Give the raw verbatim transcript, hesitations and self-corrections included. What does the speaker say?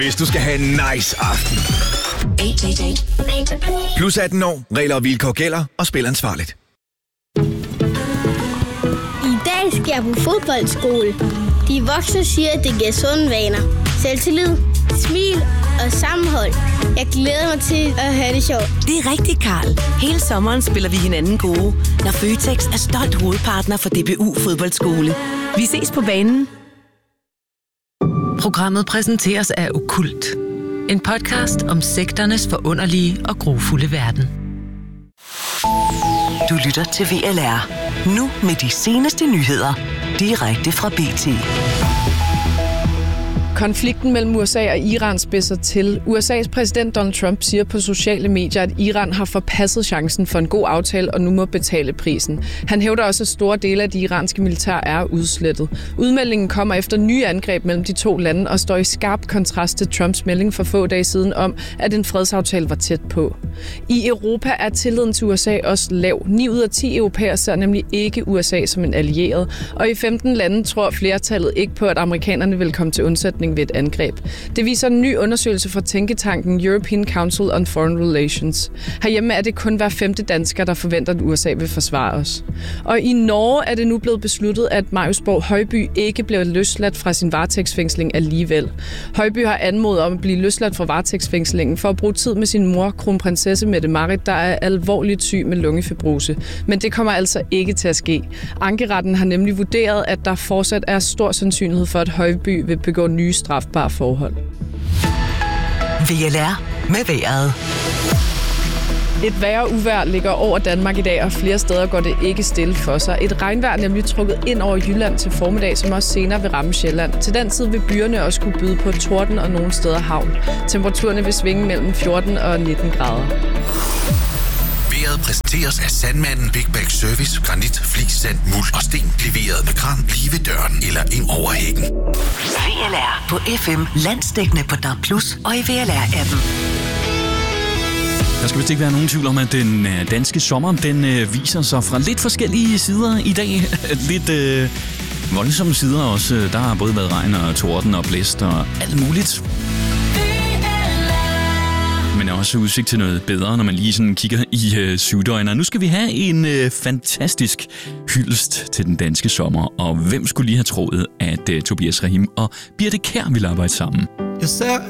hvis du skal have en nice aften. Plus atten år, regler og vilkår gælder, og spil ansvarligt. I dag skal jeg på fodboldskole. De voksne siger, at det giver sunde vaner. Selvtillid, smil og sammenhold. Jeg glæder mig til at have det sjovt. Det er rigtigt, Karl. Hele sommeren spiller vi hinanden gode, når Føtex er stolt hovedpartner for D B U Fodboldskole. Vi ses på banen. Programmet præsenteres af Okkult. En podcast om sekternes forunderlige og grufulde verden. Du lytter til V L R. Nu med de seneste nyheder. Direkte fra B T. Konflikten mellem U S A og Iran spidser til. U S A's præsident Donald Trump siger på sociale medier, at Iran har forpasset chancen for en god aftale og nu må betale prisen. Han hævder også, at store dele af det iranske militær er udslettet. Udmeldingen kommer efter nye angreb mellem de to lande og står i skarp kontrast til Trumps melding for få dage siden om, at en fredsaftale var tæt på. I Europa er tilliden til U S A også lav. ni ud af ti europæere ser nemlig ikke U S A som en allieret, og i femten lande tror flertallet ikke på, at amerikanerne vil komme til undsætning ved et angreb. Det viser en ny undersøgelse fra tænketanken European Council on Foreign Relations. Herhjemme er det kun hver femte dansker, der forventer, at U S A vil forsvare os. Og i Norge er det nu blevet besluttet, at Marius Borg Højby ikke bliver løsladt fra sin varetægtsfængsling alligevel. Højby har anmodet om at blive løsladt fra varetægtsfængslingen for at bruge tid med sin mor, kronprinsesse Mette-Marit, der er alvorligt syg med lungefibrose. Men det kommer altså ikke til at ske. Ankeretten har nemlig vurderet, at der fortsat er stor sandsynlighed for, at Højby vil begå nye strafbare forhold. V L R med vejret. Et værre uvejr ligger over Danmark i dag, og flere steder går det ikke stille for sig. Et regnvejr er nemlig trukket ind over Jylland til formiddag, som også senere vil ramme Sjælland. Til den tid vil byerne også kunne byde på torden og nogle steder havn. Temperaturerne vil svinge mellem fjorten og nitten grader. Vejret præsenteres af Sandmanden Big Bag Service, granit, flis, sand, muld og sten. Leveret med kran lige ved døren eller ind over hækken. V L R på F M, landsdækkende på D A B plus og i V L R-appen. Der skal vist ikke være nogen tvivl om, at den danske sommer, den viser sig fra lidt forskellige sider i dag. Lidt øh, voldsomme sider også. Der har både været regn og torden og blæst og alt muligt. Men også udsigt til noget bedre, når man lige sådan kigger i øh, syvdøgner. Nu skal vi have en øh, fantastisk hyldest til den danske sommer. Og hvem skulle lige have troet, at øh, Tobias Rahim og Birthe Kjær ville arbejde sammen? Jeg ser